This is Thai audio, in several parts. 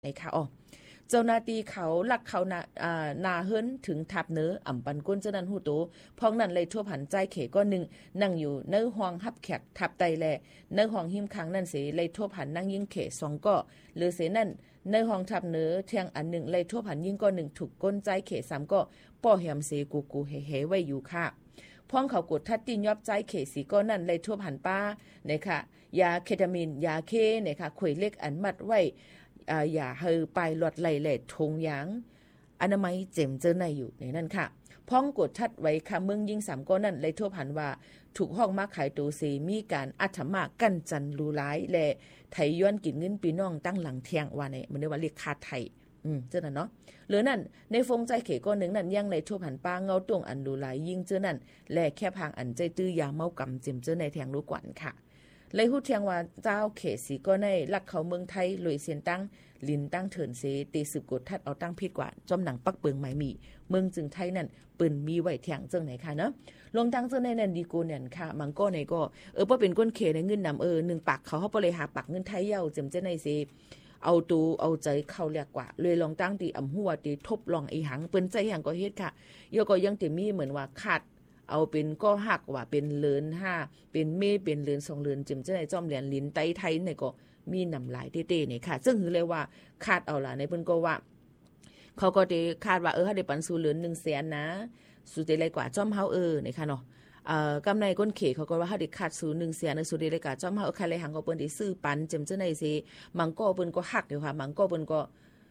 นะคะเจ้าหน้าที่เขาลักเขานาเฮิรนถึงทับเนื้ออ่ำปันก้นเจ้านั้นหูโตพ้องนั้นเลยทั่วผันใจเขก็หนึ่งนั่งอยู่เนื้อห้องฮับแขกทับไตแลเนื้อห้องหิมค้างนั่นเสียเลยทั่วผันนั่งยิงเขสองก็หรือเสียนั่นเนื้อห้องทับเนื้อเทียงอันหนึ่งเลยทั่วผันยิงก็หนึ่งถูกก้นใจเขสามก็ป้อแหมเสียกูเฮไว้อยู่ค่ะพ้องเขากดทัดตีนยอบใจเขสีก็นั่นเลยทั่วผันป้าเนี่ยค่ะยาเคตามีนยาเคเนี่ยค่ะขวยเล็กอันมัดไว้อย่าเฮอไปหลอดไหลแหลดทงยางอนามัยเจ็มเจอในอยู่ในนั่นค่ะพ้องกดทัดไว้ค่ะเมืองยิงสามก็นั่นเลยทั่วผันว่าถูกห้องมาขายตูซีมีการอัฐมากั้นจันรูร้ายและไถย้อนกินเงินปีน้องตั้งหลังเทียงว่าในมันเรียกว่าเรียกคาไทยเจ้านั่นเนาะหรือนั่นในฟงใจเขก็หนึ่งนั่นยังในทั่วผันป้าเงาตรงอันรูร้ายยิงเจ้านั่นและแค่พางอันใจตื้อยาเมากำเจ็มเจ้าในแทงรู้กวนค่ะเลยหู้เทียงว่าเจ้าเขสีก็ในลักเขาเมืองไทยลุยเสียนตั้งลินตั้งเถินเสตีสืบกดทัดเอาตั้งพิษกว่าจอมหนังปักเปิงไม้มีเมืองจึงไทยนั่นปืนมีไว้เทียงเจิงไหนค่ะเนาะลงตั้งเจิงในนั่นดีโกเนี่ยค่ะมังก็ในก็บ่เป็นก้นเขในเงินนำ1ปากเขาบ่เลยหาปากเงินไทยเย้าเจิมเจ้าในเสเอาตูเอาใจเข้าเรียกกว่าเลยลองตั้งตีอำหัวตีทบลองไอ้หังเปิ้นใจหังก็เฮ็ดค่ะยก็ยังติมีเหมือนว่าขาดเอาเป็นก็หักว่าเป็นเลิน5เป็นเมเป็นเลิน2เลินจิมเจ้าในจอมเหรียญลิ้นไตไทยในก็มีนำหลายเต้ๆนี่ค่ะซึ่งคือเลยว่าคาดเอาล่ะในเพิ่นก็ว่าเขาก็ได้คาดว่าถ้าได้ปันสู่เหรียญ 100,000 นะสู่ได้หลายกว่าจอมเฮานี่ค่ะเนาะกำไรก้นเขเขาก็ว่าเฮาได้คาดสู่ 100,000 ในสู่ได้หลายกว่าจอมเฮาใครเลยหังก็เปิ้นได้ซื้อปันจิมเจ้าในสิมังก็เปิ้นก็หักอยู่ค่ะมังก็เปิ้นก็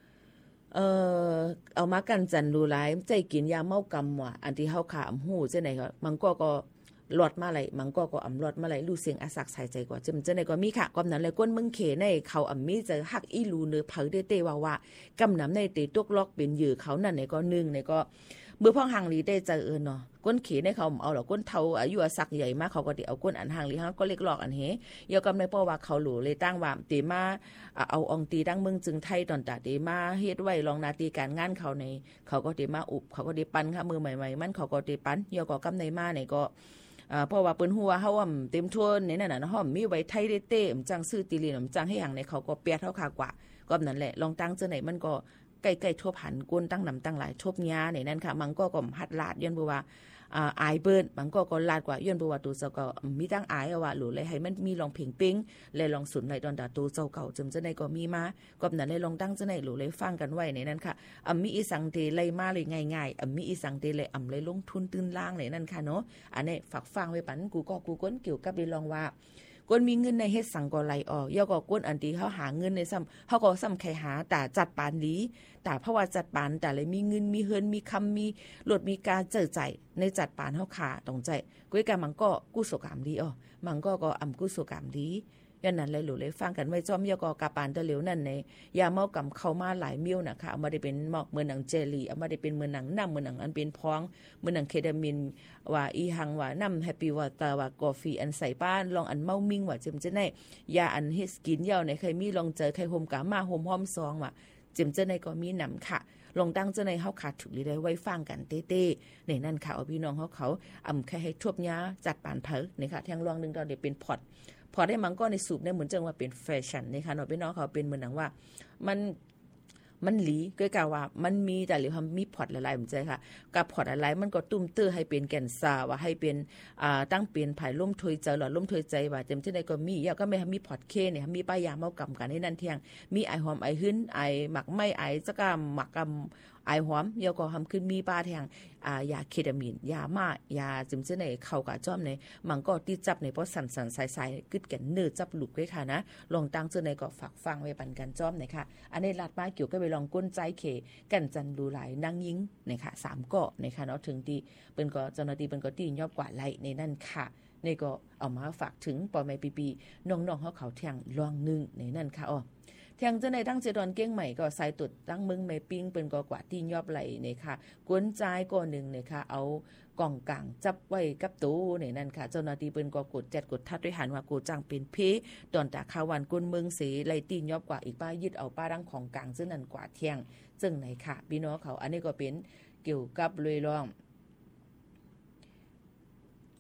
เอามากันจันดูหลายใจกินยาเมากำว่ะอันที่เฮาขาอำหูจังได๋ก็มังก็หลอดมาไหลมังก็อำหลอดมาไหลรู้เสียงอาสักใส่ใจกว่าจังได๋ก็มีค่ะกำนั้นเลยก้นมึงเขในเขาอำมีจะหักอีรูเนื้อเผาเต้ๆว่ากำนำในเตตกล็อกเป็นยื้อเขานั่นในก็1ในก็เมื่อพ่องหังลีได้เจอเนาะก้นเขในเขาเอาหรอก้นเทาอายุสักใหญ่มากเขาก็ได้เอาก้นอันหังลีเฮาก็เล็กหลอกอันเฮยกำในเพราะว่าเขาหลูเลยตั้งว่าเตมาเอาองตีตั้งเมืองจึงไทยตอนตาเตมาเฮ็ดไว้ลองนาตีการงานเขาในเขาก็เตมาอุบเขาก็ได้ปันค่ะมือใหม่ๆมันเขาก็ได้ปันยก็กำในมาในก็เพราะว่าเปิ้นฮู้ว่าเฮาเต็มทั่วในนั่นน่ะเฮามีไว้ไทยเต้ๆจังซื้อตีลีนจังให้หังในเขาก็เปียเฮาคากว่าก็นั่นแหละลองตั้งจังไหนมันก็ใกล้ๆทั่วผันก้นตั้งนำตั้งหลายทบยาในนั้นค่ะมันก็หัดลาดย้อนบ่ว่าอายเปิ้นมันก็ลาดกว่าย้อนบ่ว่าตัวเจ้าก็มีตั้งอายว่าหรือเลยให้มันมีลองเพ่งเป้งและลองสุนไหลตอนตาตัวเจ้าเก่าจำจังได๋ก็มีมาก็นั้นเลยลองตั้งจังได๋หรือเลยฟังกันไว้ในนั้นค่ะมีอีสังเตไลมาเลยง่ายๆมีอีสังเตเลยเลยลงทุนตื้นล่างในนั้นค่ะเนาะอันนี้ฝากฟังไว้ปันกูก้นเกี่ยวกับได้ลองว่าก้นมีเงินในเฮ็ดสังก็ไหลออกย่อก็ก้นอันที่เฮาหาเงินในซ้ำเฮาก็ซ้ำใครหาแต่จัดปานดีแต่เพราะว่าจัดปานแต่เลยมีเงินมีเฮินมีคำมีรถมีการเจอใจในจัดปานเฮาขาตรงใจก้อยกะมันก็กุศลกรรมดีมันก็กุศลกรรมดียันนั้นเลยหลูเลยฟังกันไว้จอมยก็กะปานตะเหลวนั่นในยาเมากำเข้ามาหลายมิ้วนะคะเอามาได้เป็นหมอกเหมือนหนังเจลีเอามาได้เป็นเหมือนหนังน้ำเหมือนหนังอันเป็นพองเหมือนหนังเคตามีนว่าอีหังว่าน้ำแฮปปี้วอเตอร์ว่ากาแฟอันใส่ป้านลองอันเมามิ่งว่าจิมจะได้ยาอันเฮ็ดกินเหย้าในใครมีลองเจอใครห่มกะมาห่มหอมซองว่าจิมจะได้ก็มีนำค่ะลงตั้งเจ้าในเฮาขาดถูกหรือได้ไว้ฟังกันเต้ๆในนั่นค่ะเอาพี่น้องเขาแค่ให้ทบยาจัดปานเผอนี่ค่ะแทงรองนึงเราได้เป็นพอดพอได้มังก็ในสูบได้เหมือนจังว่าเป็นแฟชั่นนะคะเนาะพี่น้องเขาเป็นเหมือนหนังว่ามันหลีก็กล่าวว่ามันมีแต่หรือมีพอร์ตหลายๆผมใจค่ะกับพอร์ตอะไรมันก็ตุ้มเตื้อให้เป็นแก่นซาว่าให้เป็นตั้งเป็นภายล่มถอยใจหรอล่มถอยใจว่าเต็มที่ใดก็มีก็ไม่มีพอร์ตเคเนี่ยมีป้ายยาเมากำกันให้นั่นเที่ยงมีไอหอมไอหึ้นไอหมักไม่ไอจักหมักกำไอหอมยก็ทำขึ้นมีป้าแทงยาเคตามีนยามายาจิมเจในเข้ากับจ้อมในมันก็ตีจับในเพราะสั่นๆใสๆกึดแก่นเนื้อจับหลุกไว้ค่ะนะลองตั้งเจในก็ฝากฟังไว้ปันกันจ้อมในค่ะอันนี้ลาดมาเกี่ยวกับไปลองก้นใจเขกันจันดูหลายนั่งยิงนะคะ3เกาะนะคะเนาะถึงที่เป็นก็เจ้าหน้าที่เป็นก็ตียอบกว่าไหลในนั่นค่ะนี่ก็เอามาฝากถึงปอแม่ปีน้องๆเขาแทงลองนึงในนั่นค่ะแทงเจ้าในตั้งเจดอนเก้งใหม่ก็ใส่ตุดตั้งมึงไม่ปิ้งเป็นก็กว่าตียอบไหลเนี่ยค่ะก้นใจก็นึงเนี่ยค่ะเอากล่องกลางจับไว้กับตู้เนี่ยนั่นค่ะเจ้าหน้าที่เป็นก็กดจัดกดทัดด้วยหันว่ากูจังเป็นเพตอนตาข้าวันก้นเมืองเสไหลตียอบกว่าอีกป้ายึดเอาป้าดังของกลางซึ่งนั่นกว่าเที่ยงจึงไหนค่ะพี่น้องเขาอันนี้ก็เป็นเกี่ยวกับเลยลอง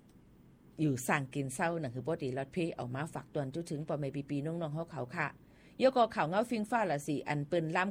อยู่สั่งกินเศร้านั่นคือปกติรถเพเอามาฝากตอนจุถึงปอไม่ปีน้องๆเขาค่ะยก็ข่าวเงาฟิงฟ้าละสิอันเปิ้นล้